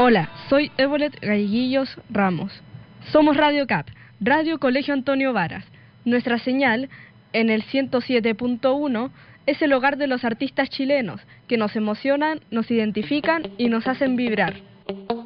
Hola, soy Évolet Galleguillos Ramos. Somos Radio CAP, Radio Colegio Antonio Varas. Nuestra señal, en el 107.1, es el hogar de los artistas chilenos, que nos emocionan, nos identifican y nos hacen vibrar.